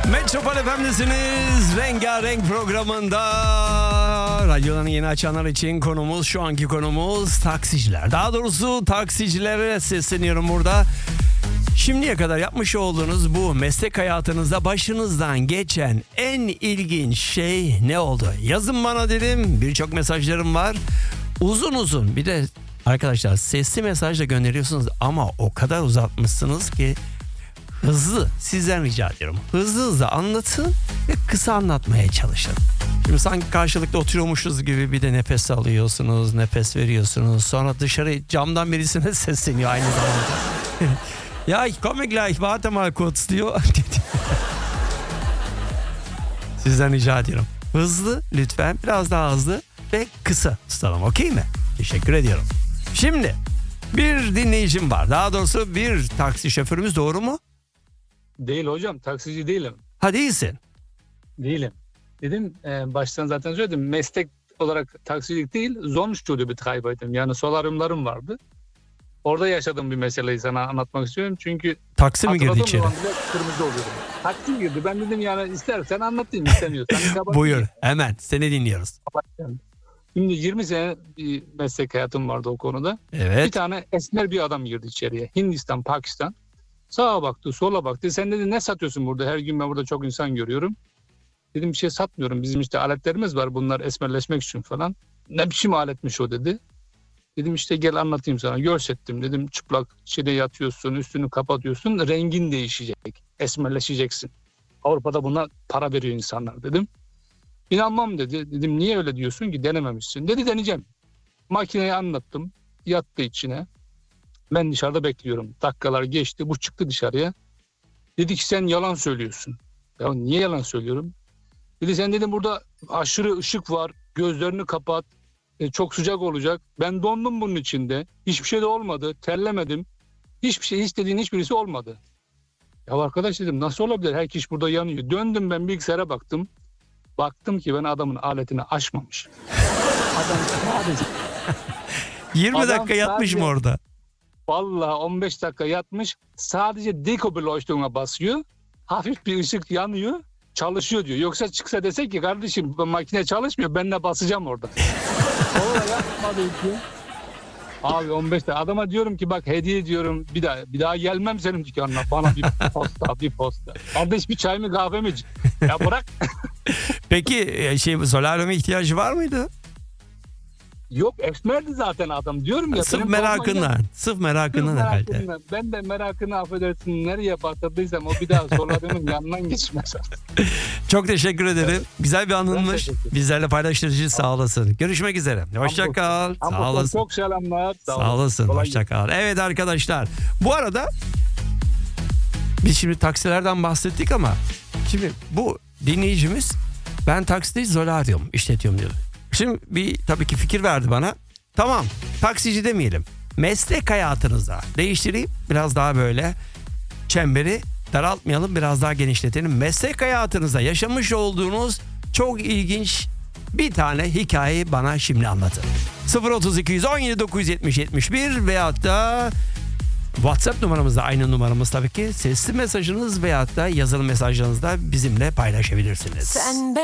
Metropol FM'desiniz. Rengarenk programında radyolarını yeni açanlar için konumuz, şu anki konumuz taksiciler. Daha doğrusu taksicilere sesleniyorum burada. Şimdiye kadar yapmış olduğunuz bu meslek hayatınızda başınızdan geçen en ilginç şey ne oldu? Yazın bana dedim. Birçok mesajlarım var. Uzun uzun, bir de arkadaşlar sesli mesaj da gönderiyorsunuz ama o kadar uzatmışsınız ki hızlı, sizden rica ediyorum. Hızlı anlatın ve kısa anlatmaya çalışın. Şimdi sanki karşılıklı oturuyormuşuz gibi bir de nefes alıyorsunuz, nefes veriyorsunuz. Sonra dışarı camdan birisine sesleniyor aynı zamanda. Ya ich komme gleich, warte mal kurz diyor. Sizden rica ediyorum. Hızlı lütfen, biraz daha hızlı ve kısa tutalım, okey mi? Teşekkür ediyorum. Şimdi bir dinleyicim var. Daha doğrusu bir taksi şoförümüz, doğru mu? Değil hocam, taksici değilim. Ha, değilsin. Değilim. Dedim baştan zaten söyledim, meslek olarak taksicilik değil, Sonnenstudio-Betreiber'ydim. Yani solaryumlarım vardı. Orada yaşadığım bir meseleyi sana anlatmak istiyorum. Çünkü Taksi mi girdi içeri? Kırmızı oluyorum. Taksi girdi. Ben dedim yani istersen anlatayım, istemiyorsan. Buyur, hemen seni dinliyoruz. Şimdi 20 sene bir meslek hayatım vardı o konuda. Evet. Bir tane esmer bir adam girdi içeriye. Hindistan, Pakistan. Sağa baktı, sola baktı. Sen dedi ne satıyorsun burada? Her gün ben burada çok insan görüyorum. Dedim bir şey satmıyorum. Bizim işte aletlerimiz var. Bunlar esmerleşmek için falan. Ne biçim aletmiş o dedi. Dedim işte gel anlatayım sana. Görsettim. Dedim çıplak içine yatıyorsun, üstünü kapatıyorsun. Rengin değişecek. Esmerleşeceksin. Avrupa'da buna para veriyor insanlar dedim. İnanmam dedi. Dedim niye öyle diyorsun ki, denememişsin. Dedi deneyeceğim. Makineyi anlattım. Yattı içine. Ben dışarıda bekliyorum. Dakikalar geçti. Bu çıktı dışarıya. Dedi ki sen yalan söylüyorsun. Ya niye yalan söylüyorum? Dedi sen dedim burada aşırı ışık var. Gözlerini kapat. Çok sıcak olacak. Ben dondum bunun içinde. Hiçbir şey de olmadı. Terlemedim. Hiçbir şey, istediğin hiçbirisi olmadı. Ya arkadaş dedim nasıl olabilir? Her kişi burada yanıyor. Döndüm ben bilgisayara baktım. Baktım ki ben adamın aletini açmamış. Adam sadece 20 dakika yatmış mı orada? Vallahi 15 dakika yatmış. Sadece Dekobeleuchtung'a basıyor. Hafif bir ışık yanıyor. Çalışıyor diyor. Yoksa çıksa desek ki kardeşim makine çalışmıyor. Ben de basacağım orada. Orada yapmadı ki. Abi 15 dakika. Adama diyorum ki bak hediye diyorum. Bir daha gelmem senin dükkanına. Bana bir posta. Kardeş bir çay mı kahve mi? Ya bırak. Peki solaryuma ihtiyacı var mıydı? Yok esmerdi zaten adam diyorum ya. Sırf merakından. Sırf merakından herhalde. Ben de merakını affedersin nereye batırdıysam o bir daha solaryumun yanından geçmez. Çok teşekkür ederim. Güzel bir anınmış. Bizlerle paylaştırıcı, sağ olasın. Görüşmek üzere. Hoşça kal. Sağ olasın. Çok selamlar. Sağ olasın. Hoşça kal. Evet arkadaşlar. Bu arada biz şimdi taksilerden bahsettik ama şimdi bu dinleyicimiz ben takside solaryum işletiyorum diyor. Şimdi bir tabii ki fikir verdi bana. Tamam, taksici demeyelim. Meslek hayatınızda değiştireyim. Biraz daha böyle çemberi daraltmayalım, biraz daha genişletelim. Meslek hayatınızda yaşamış olduğunuz çok ilginç bir tane hikayeyi bana şimdi anlatın. 03217 970 71 veyahut da WhatsApp numaramızda, aynı numaramız tabii ki. Sesli mesajınız veyahut da yazılı mesajlarınızda bizimle paylaşabilirsiniz.